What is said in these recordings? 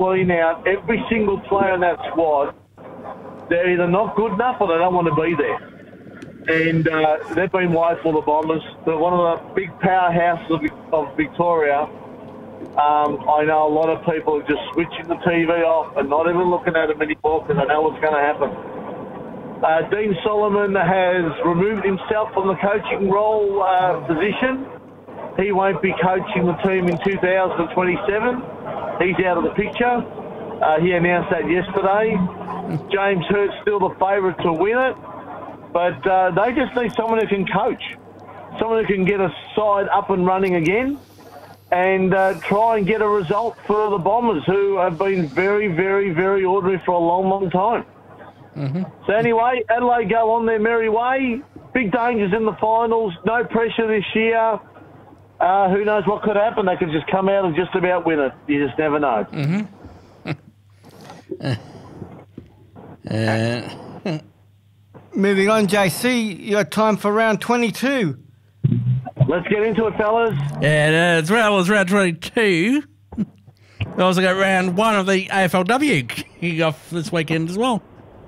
clean out every single player in that squad. They're either not good enough or they don't want to be there. And they've been woeful, the Bombers. They're one of the big powerhouses of Victoria. I know a lot of people are just switching the TV off and not even looking at them anymore because they know what's going to happen. Dean Solomon has removed himself from the coaching role position. He won't be coaching the team in 2027. He's out of the picture. He announced that yesterday. James Hurt's still the favourite to win it, but they just need someone who can coach, someone who can get a side up and running again and try and get a result for the Bombers, who have been very, very, very ordinary for a long, long time. So anyway, Adelaide go on their merry way. Big dangers in the finals. No pressure this year. Who knows what could happen? They could just come out and just about win it. You just never know. Moving on, JC, you got time for round 22. Let's get into it, fellas. Yeah, it's round 22. We also got round 1 of the AFLW kicking off this weekend as well.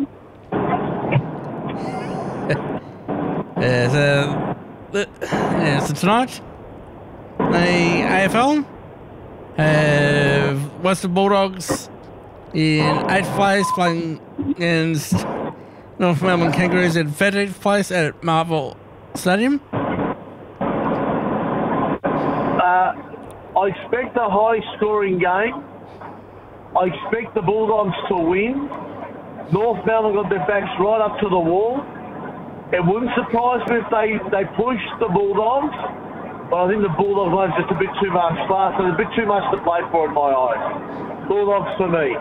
So tonight, the AFL have Western Bulldogs in 8th place playing against North Melbourne Kangaroos in 13th place at Marvel Stadium. I expect a high-scoring game. I expect the Bulldogs to win. North Melbourne got their backs right up to the wall. It wouldn't surprise me if they push the Bulldogs, but I think the Bulldogs are just a bit too much faster. There's a bit too much to play for in my eyes. Bulldogs for me.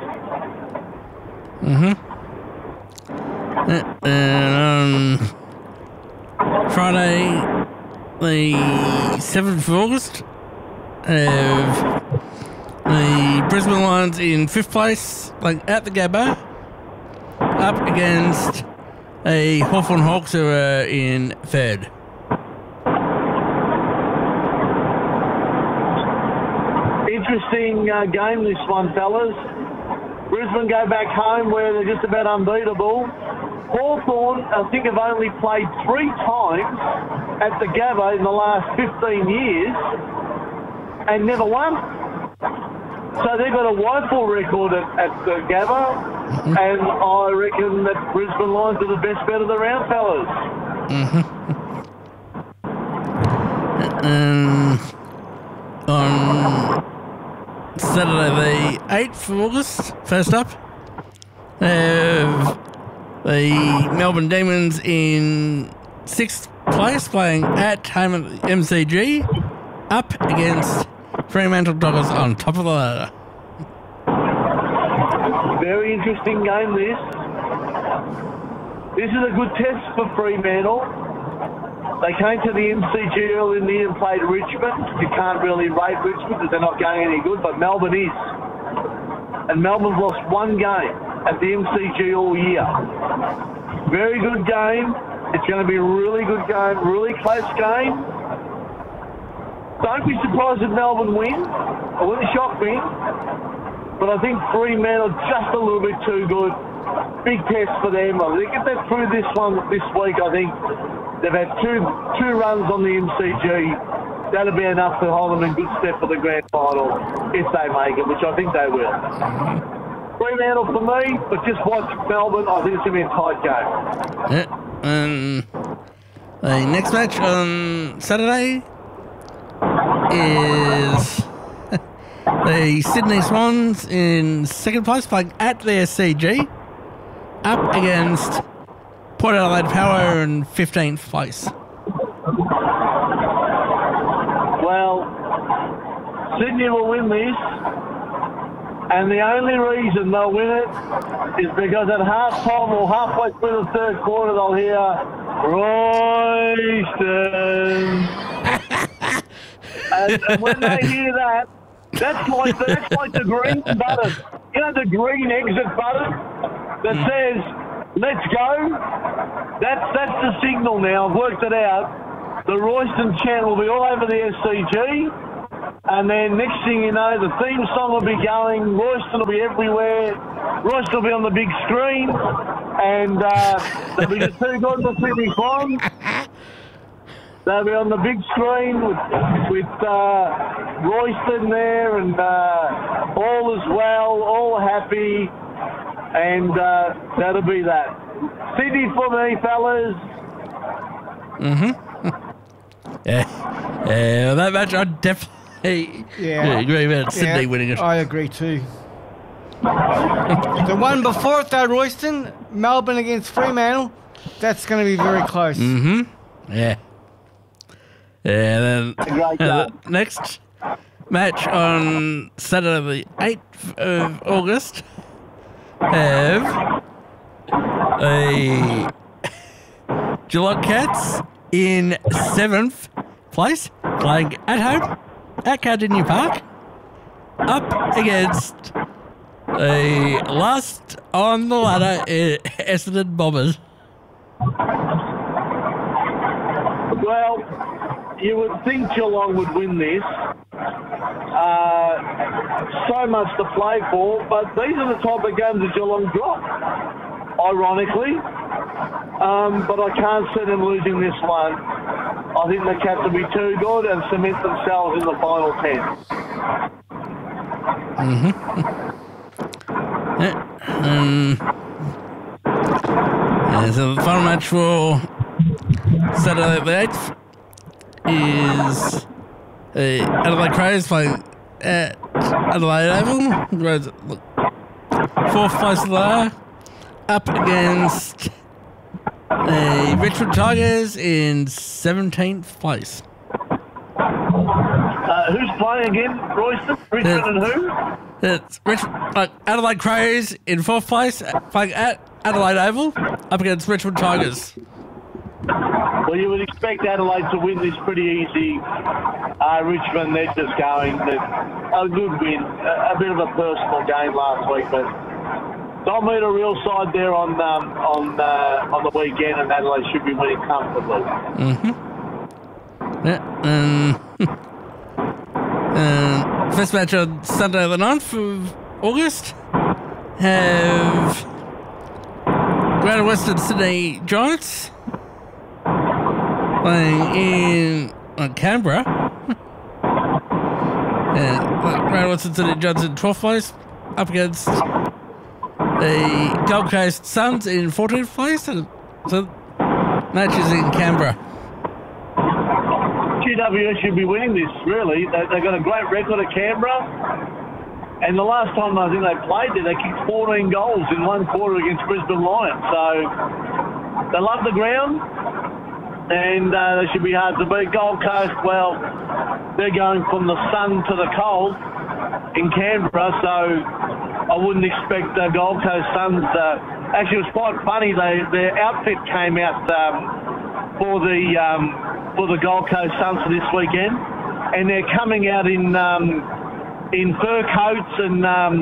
Friday, the 7th of August, have the Brisbane Lions in 5th place, like at the Gabba, up against a Hawthorn Hawks who are in 3rd. Interesting game, this one, fellas. Brisbane go back home where they're just about unbeatable. Hawthorn, I think, have only played 3 times at the Gabba in the last 15 years and never won. So they've got a woeful record at the Gabba, and I reckon that Brisbane Lions are the best bet of the round, fellas. On Saturday the 8th of August, first up, have the Melbourne Demons in 6th place playing at home at the MCG, up against Fremantle Dockers on top of the ladder. Very interesting game, this. This is a good test for Fremantle. They came to the MCG early in the year and played Richmond. You can't really rate Richmond because they're not going any good, but Melbourne is. And Melbourne's lost 1 game at the MCG all year. Very good game. It's going to be a really good game, really close game. Don't be surprised if Melbourne win. It wouldn't shock me. But I think Fremantle just a little bit too good. Big test for them. If they get that through this one this week, I think they've had two runs on the MCG. That'll be enough to hold them in good step for the grand final if they make it, which I think they will. Fremantle for me, but just watch Melbourne. I think it's going to be a tight game. Yeah, the next match on Saturday is the Sydney Swans in 2nd place playing at the SCG, up against Port Adelaide Power in 15th place. Well, Sydney will win this, and the only reason they'll win it is because at half-time or halfway through the 3rd quarter they'll hear Royston. and when they hear that, that's like the green button. You know, the green exit button that says, let's go? That's the signal now. I've worked it out. The Royston chant will be all over the SCG. And then next thing you know, the theme song will be going. Royston will be everywhere. Royston will be on the big screen. And there'll be the two guys will Sydney from. They'll be on the big screen with Royston there and all is well, all happy. And that'll be that. Sydney for me, fellas. Yeah, that match I definitely agree about Sydney winning it. I agree too. The one before it though, Royston, Melbourne against Fremantle, that's going to be very close. Yeah. Then the next match on Saturday the 8th of August have a Geelong Cats in 7th place, playing at home at Cardinia Park, up against the last on the ladder Essendon Bombers. Well, you would think Geelong would win this. So much to play for, but these are the type of games that Geelong drop, ironically. But I can't see them losing this one. I think the Cats will be too good and cement themselves in the final 10. So the final match for Saturday the 8th is Adelaide Crows playing at Adelaide Oval. 4th place there, up against the Richmond Tigers in 17th place. Who's playing again, Royston? Richmond and who? It's Adelaide Crows in 4th place, playing at Adelaide Oval, up against Richmond Tigers. Well, you would expect Adelaide to win this pretty easy. Richmond, they're just going. A good win. A bit of a personal game last week, but don't meet a real side there on the weekend, and Adelaide should be winning comfortably. First match on Sunday the 9th of August have Greater Western Sydney Giants playing in Canberra. Greater Western Sydney Giants in 12th place, up against the Gold Coast Suns in 14th place. So matches in Canberra. GWS should be winning this, really. They've got a great record at Canberra. And the last time I think they played there, they kicked 14 goals in one quarter against Brisbane Lions. So they love the ground, and they should be hard to beat. Gold Coast, well, they're going from the sun to the cold in Canberra, so I wouldn't expect the Gold Coast Suns. Actually, it was quite funny. Their outfit came out for the Gold Coast Suns for this weekend, and they're coming out in fur coats and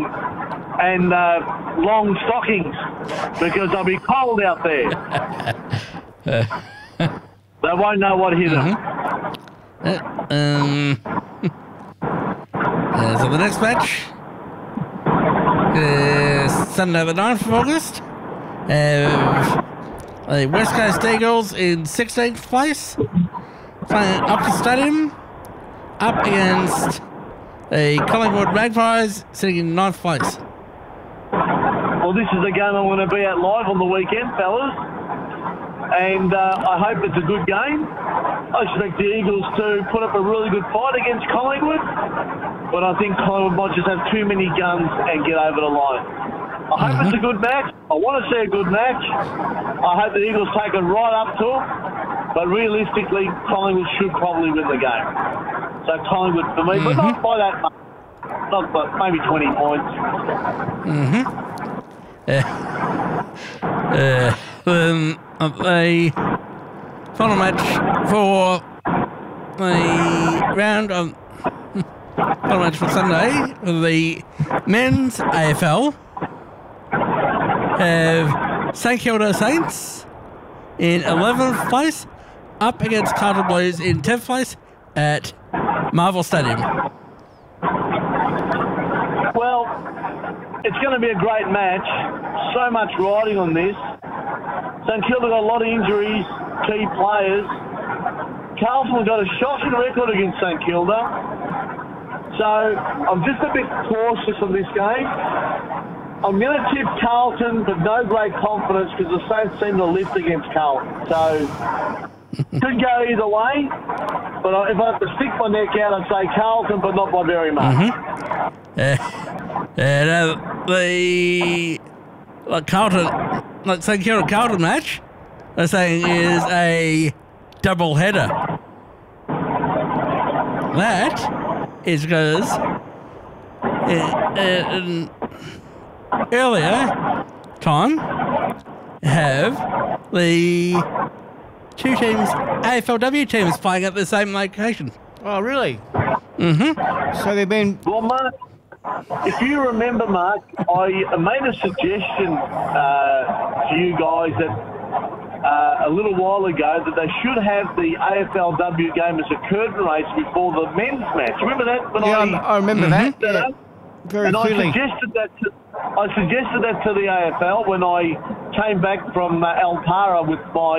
long stockings because they'll be cold out there. They won't know what hit them. So the next match is Sunday the 9th of August. The West Coast Eagles in 16th place, playing at Optus Stadium, up against the Collingwood Magpies, sitting in 9th place. Well, this is the game I'm going to be at live on the weekend, fellas. And I hope it's a good game. I expect the Eagles to put up a really good fight against Collingwood, but I think Collingwood might just have too many guns and get over the line. I hope it's a good match. I want to see a good match. I hope the Eagles take it right up to it, but realistically, Collingwood should probably win the game. So Collingwood for me, but not by that much. Not by maybe 20 points. Then the final match for the round of final match for Sunday for the men's AFL have St Kilda Saints in 11th place, up against Carlton Blues in 10th place at Marvel Stadium. Well, it's going to be a great match. So much riding on this. St Kilda got a lot of injuries, key players. Carlton got a shocking record against St Kilda. So I'm just a bit cautious on this game. I'm going to tip Carlton, but no great confidence because the Saints seem to lift against Carlton. So could go either way. But if I have to stick my neck out, I'd say Carlton, but not by very much. The Carlton, like St Kilda Carlton match, they're saying is a double header. That is because in earlier time have the two teams, AFLW teams, playing at the same location. Oh, really? Mm-hmm. So they've been... Well, Mark, if you remember, Mark, I made a suggestion to you guys that a little while ago that they should have the AFLW game as a curtain race before the men's match. Remember that? When I remember that. Yeah. Very and clearly. I suggested that to the AFL when I came back from Altara with my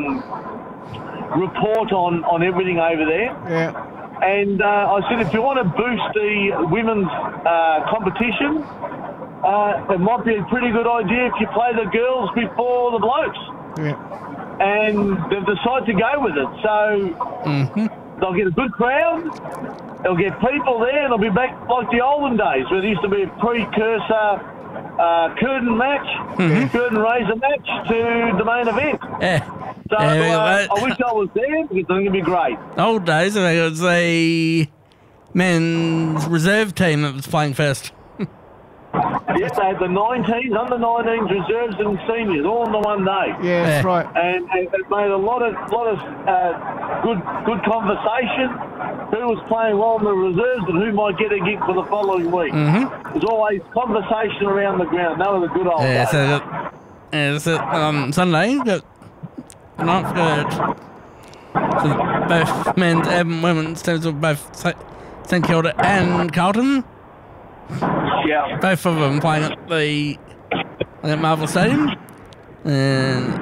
report on everything over there. Yeah. And I said, if you want to boost the women's competition, it might be a pretty good idea if you play the girls before the blokes. Yeah. And they've decided to go with it. So they'll get a good crowd, they'll get people there, and they'll be back like the olden days where there used to be a precursor curtain match, curtain raiser match to the main event. So I wish I was there because I think it'd be great. Old days, and it was a men's reserve team that was playing first. Yes, they had the 19s, under 19s, reserves and seniors all on the one day. Yeah, that's right. And it made a lot of good conversation. Who was playing well in the reserves and who might get a gig for the following week. There's always conversation around the ground. That was a good old day. So Sunday, not good. So both men's and women's teams of both St Kilda and Carlton. Yeah. Both of them playing at the Marvel Stadium. And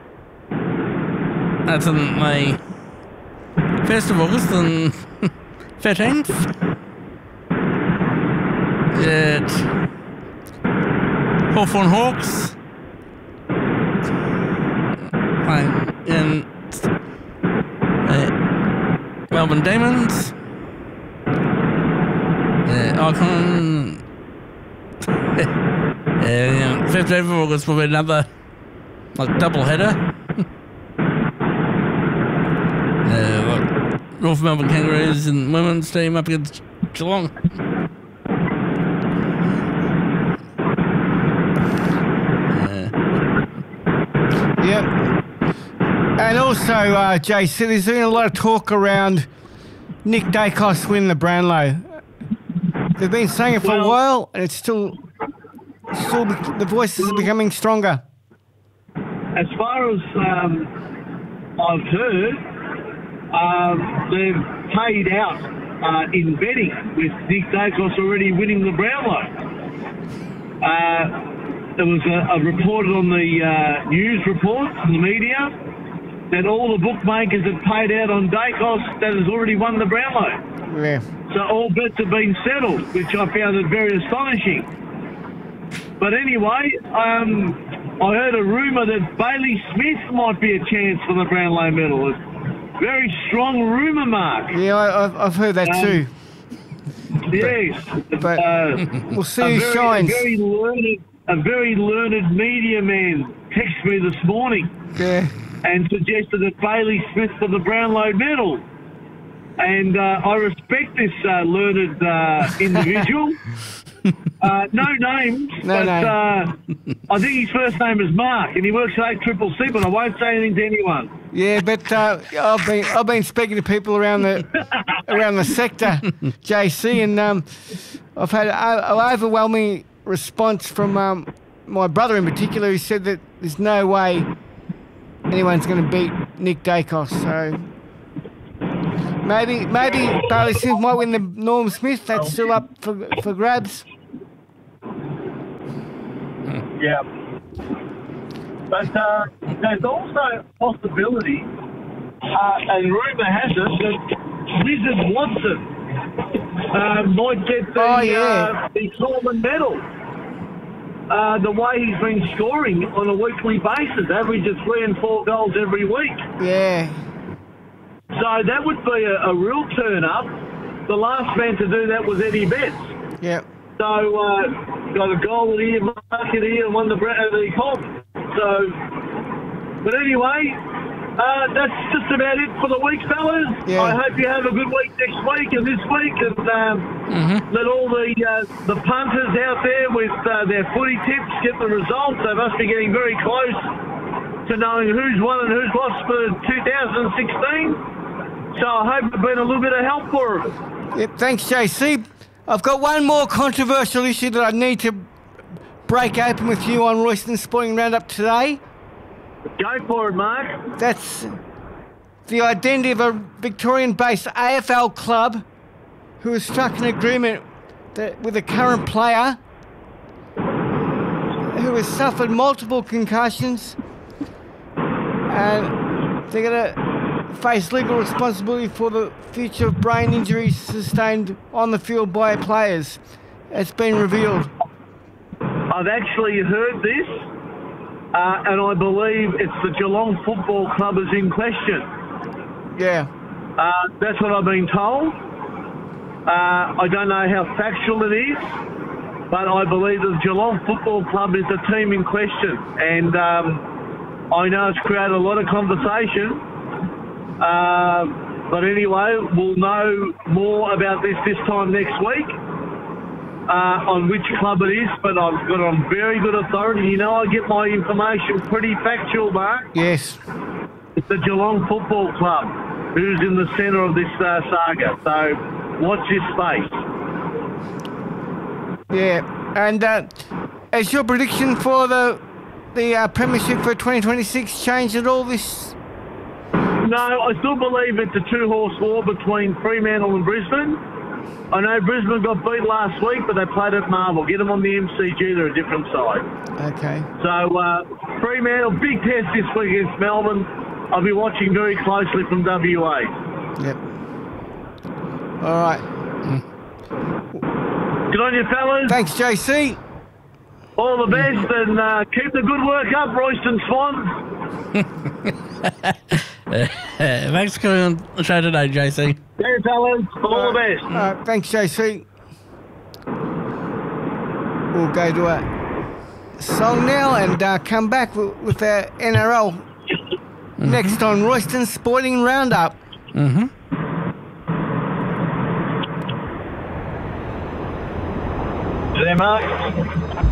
that's on the 1st of August and 13th. At Hawthorn Hawks. Playing in Melbourne Demons. Auckland. 15th of August will be another double header. North Melbourne Kangaroos and women's team up against Geelong. Yep. And also, JC, there's been a lot of talk around Nick Dacos winning the Brownlow. They've been saying it for a while, and it's still the voices are becoming stronger. As far as I've heard, they've paid out in betting with Nick Dacos already winning the Brownlow. There was a report on the news reports in the media that all the bookmakers have paid out on Dacos that has already won the Brownlow. Yeah. So all bets have been settled, which I found it very astonishing. But anyway, I heard a rumour that Bailey Smith might be a chance for the Brownlow medal. Very strong rumour, Mark. Yeah, I've heard that too. Yes. But we'll see who shines. A very learned media man texted me this morning and suggested that Bailey Smith for the Brownlow medal. And I respect this learned individual. No names, but I think his first name is Mark, and he works at 8CCC, but I won't say anything to anyone. Yeah, but I've been speaking to people around the sector, JC, and I've had an overwhelming response from my brother in particular, who said that there's no way anyone's going to beat Nick Dacos. So maybe Bailey Smith might win the Norm Smith. That's still up for grabs. Yeah. But there's also a possibility, and rumour has it, that Wizard Watson might get the Coleman medal. The way he's been scoring on a weekly basis, averages 3 and 4 goals every week. Yeah. So that would be a real turn-up. The last man to do that was Eddie Betts. Yep. So, got a goal here, market here, and won the comp. So, but anyway, that's just about it for the week, fellas. Yeah. I hope you have a good week next week and this week, and let all the punters out there with their footy tips get the results. They must be getting very close to knowing who's won and who's lost for 2016. So I hope it's been a little bit of help for them. Yep. Thanks, JC. I've got one more controversial issue that I need to break open with you on Royston Sporting Roundup today. Go for it, Mark. That's the identity of a Victorian-based AFL club who has struck an agreement with a current player who has suffered multiple concussions, and they're going to face legal responsibility for the future of brain injuries sustained on the field by players. It's been revealed. I've actually heard this, and I believe it's the Geelong Football Club is in question. Yeah. That's what I've been told. I don't know how factual it is, but I believe the Geelong Football Club is the team in question. And I know it's created a lot of conversation. But anyway, we'll know more about this time next week on which club it is. But I've got it on very good authority. You know, I get my information pretty factual, Mark. Yes. It's the Geelong Football Club who's in the centre of this saga. So watch this space. Yeah. And has your prediction for the premiership for 2026 changed at all this? No, I still believe it's a two-horse war between Fremantle and Brisbane. I know Brisbane got beat last week, but they played at Marvel. Get them on the MCG, they're a different side. Okay. So, Fremantle, big test this week against Melbourne. I'll be watching very closely from WA. Yep. All right. Good on you, fellas. Thanks, JC. All the best, and keep the good work up, Royston Swans. Thanks for coming on the show today, JC. Yeah, fellas. All the best. Thanks, JC. We'll go to a song now and come back with our NRL next on Royston Sporting Roundup. There, Mark.